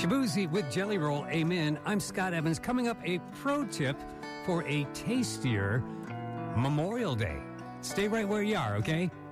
Shabuzi with Jelly Roll, amen. I'm Scott Evans. Coming up, a pro tip for a tastier Memorial Day. Stay right where you are, okay?